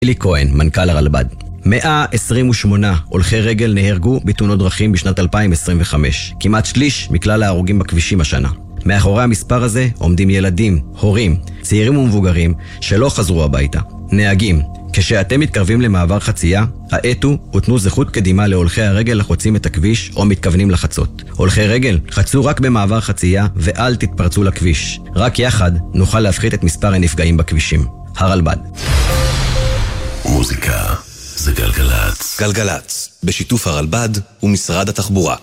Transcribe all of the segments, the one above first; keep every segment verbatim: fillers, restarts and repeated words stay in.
אלי כהן, מנכ"ל הרלב"ד. מאה עשרים ושמונה הולכי רגל נהרגו בתאונות דרכים בשנת אלפיים עשרים וחמש, כמעט שליש מכלל ההרוגים בכבישים השנה. מאחורי המספר הזה עומדים ילדים, הורים, צעירים ומבוגרים שלא חזרו הביתה. נהגים, כשאתם מתקרבים למעבר חצייה, האטו ותנו זכות קדימה להולכי הרגל לחוצים את הכביש או מתכוונים לחצות. הולכי רגל, חצו רק במעבר חצייה ואל תתפרצו לכביש. רק יחד נוכל להפחית את מספר הנפגעים בכבישים. הרלב"ד. מוזיקה זה גלגלץ. גלגלץ, בשיתוף הרלב"ד ומשרד התחבורה.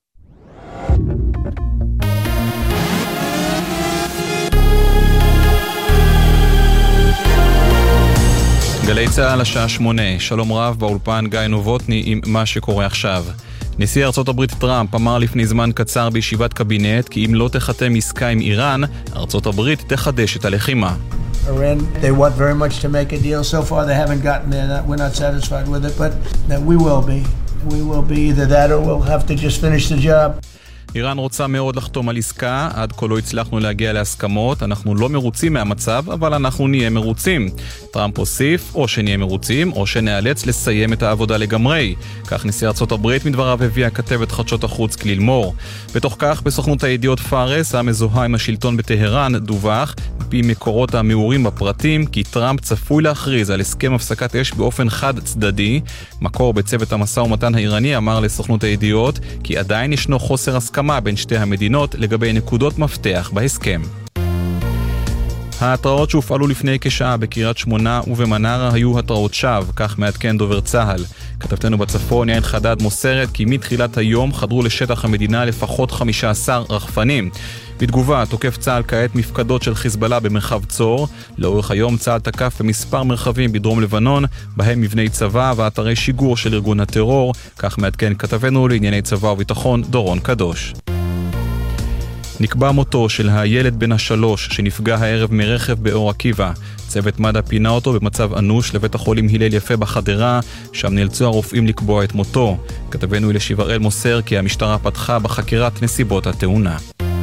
גלי צהל השעה שמונה, שלום רב באולפן גיא נובוטני עם מה שקורה עכשיו. נשיא ארצות הברית טראמפ אמר לפני זמן קצר בישיבת קבינט כי אם לא תחתם עסקה עם איראן, ארצות הברית תחדש את הלחימה. Iran, they want very much to make a deal. So far they haven't gotten there. We're not satisfied with it, but we will be. We will be either that or we'll have to just finish the job. איראן רוצה מאוד לחתום על עסקה, עד כה לא הצלחנו להגיע להסכמות, אנחנו לא מרוצים מהמצב, אבל אנחנו נהיה מרוצים. טראמפ הוסיף, או שנהיה מרוצים, או שנאלץ לסיים את העבודה לגמרי. כך נשיא ארצות הברית מדבריו הביאה כתבת חדשות החוץ כליל מור. בתוך כך, בסוכנות הידיעות פארס, המזוהה עם השלטון בטהרן, דווח, מפי מקורות המעורים בפרטים, כי טראמפ צפוי להכריז על הסכם הפסקת אש באופן חד צדדי. מקור בצוות המשא ומתן האיראני אמר לסוכנות הידיעות, כי עדיין ישנו חוסר הסכמה בין שתי המדינות לגבי נקודות מפתח בהסכם. ההתראות שהופעלו לפני כשעה בקריית שמונה ובמנרה היו התראות שווא, כך מעדכן דובר צהל. כתבתנו בצפון יעל חדד מוסרת כי מתחילת היום חדרו לשטח המדינה לפחות חמישה עשר רחפנים. בתגובה תוקף צהל כעת מפקדות של חיזבאללה במרחב צור. לאורך היום צהל תקף במספר מרחבים בדרום לבנון, בהם מבני צבא ואתרי שיגור של ארגון הטרור, כך מעדכן כתבנו לענייני צבא וביטחון דורון קדוש. נקבע מותו של הילד בן השלוש שנפגע הערב מרכב באור עקיבא. צוות מד"א פינה אותו במצב אנוש לבית החולים הלל יפה בחדרה, שם נאלצו הרופאים לקבוע את מותו. כתבנו אלישיב הראל מוסר כי המשטרה פתחה בחקירת נסיבות התאונה.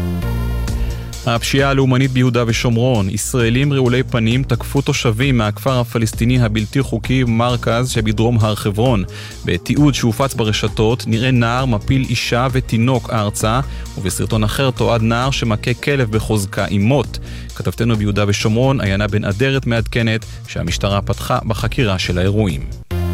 הפשיעה הלאומנית ביהודה ושומרון, ישראלים רעולי פנים תקפו תושבים מהכפר הפלסטיני הבלתי חוקי מרכז שבדרום הר חברון. בתיעוד שהופץ ברשתות נראה נער מפיל אישה ותינוק ארצה, ובסרטון אחר תועד נער שמכה כלב בחוזקה עם מוט. כתבתנו ביהודה ושומרון, עיינה בן אדרת מעדכנת שהמשטרה פתחה בחקירה של האירועים.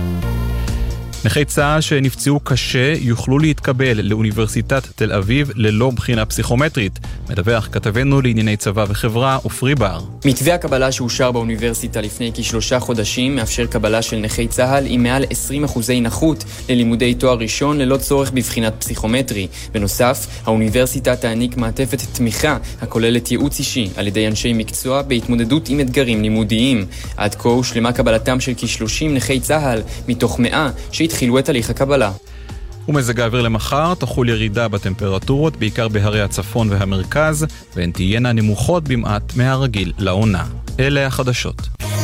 נכי צה"ל שנפצעו קשה יוכלו להתקבל לאוניברסיטת תל אביב ללא בחינה פסיכומטרית. מדווח כתבנו לענייני צבא וחברה ופרי בר. מתווה הקבלה שאושר באוניברסיטה לפני כשלושה חודשים מאפשר קבלה של נכי צה"ל עם מעל עשרים אחוזי נכות ללימודי תואר ראשון ללא צורך בבחינת פסיכומטרי. בנוסף, האוניברסיטה תעניק מעטפת תמיכה הכוללת ייעוץ אישי על ידי אנשי מקצוע בהתמודדות עם אתגרים לימודיים. עד כה הושלמה קבלתם של כ-שלושים נכי צה"ל מתוך מאה שהתחילו את הליך הקבלה. ומזג האוויר למחר תחול ירידה בטמפרטורות בעיקר בהרי הצפון והמרכז, והן תהיינה נמוכות במעט מהרגיל לעונה. אלה החדשות.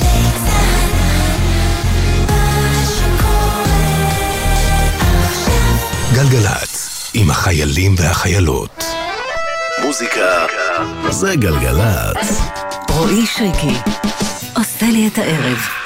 גלגלץ עם החיילים והחיילות. מוזיקה זה גלגלץ. רועי שריקי עושה לי את הערב.